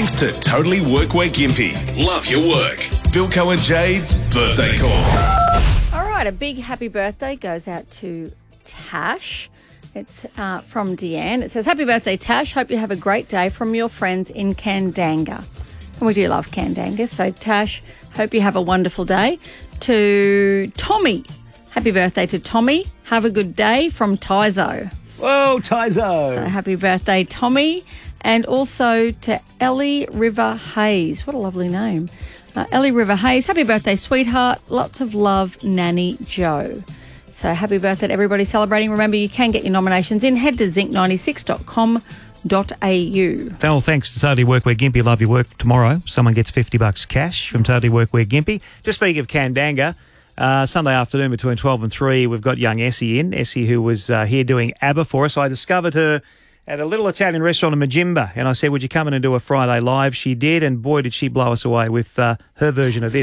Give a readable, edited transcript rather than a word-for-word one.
Thanks to Totally Workwear Gympie. Love your work. Bilko and Jade's birthday calls. All right, a big happy birthday goes out to Tash. It's from Deanne. It says, happy birthday, Tash. Hope you have a great day from your friends in Kandanga. And we do love Kandanga. So, Tash, hope you have a wonderful day. To Tommy, happy birthday to Tommy. Have a good day from Tyzo. Whoa, Tyzo. So, happy birthday, Tommy. And also to Ellie River Hayes. What a lovely name. Ellie River Hayes, happy birthday, sweetheart. Lots of love, Nanny Joe. So happy birthday to everybody celebrating. Remember, you can get your nominations in. Head to zinc96.com.au. Well, thanks to Totally Workwear Gympie. Love your work. Tomorrow, someone gets $50 cash from Totally Workwear Gympie. Just speaking of Kandanga, Sunday afternoon between 12 and 3, we've got young Essie in. Essie, who was here doing ABBA for us. I discovered her at a little Italian restaurant in Majimba, and I said, would you come in and do a Friday live? She did, and boy, did she blow us away with her version of this.